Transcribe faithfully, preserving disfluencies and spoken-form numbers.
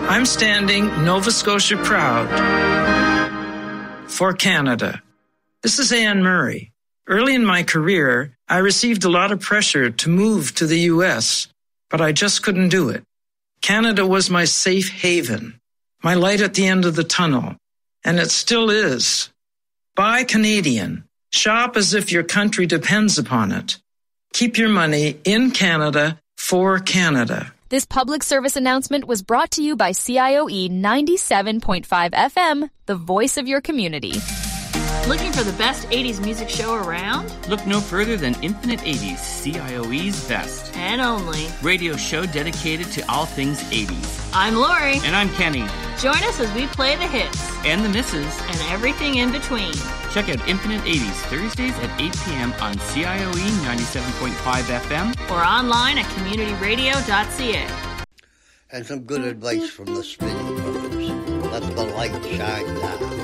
I'm standing Nova Scotia proud for Canada. This is Anne Murray. Early in my career, I received a lot of pressure to move to the U S, but I just couldn't do it. Canada was my safe haven, my light at the end of the tunnel, and it still is. Buy Canadian. Shop as if your country depends upon it. Keep your money in Canada for Canada. This public service announcement was brought to you by C I O E ninety-seven point five F M, the voice of your community. Looking for the best eighties music show around? Look no further than Infinite eighties, C I O E's best. And only. Radio show dedicated to all things eighties. I'm Lori. And I'm Kenny. Join us as we play the hits. And the misses. And everything in between. Check out Infinite eighties, Thursdays at eight p.m. on C I O E ninety-seven point five F M. Or online at community radio dot c a. And some good advice from the Spinning Brothers. Let the light shine down.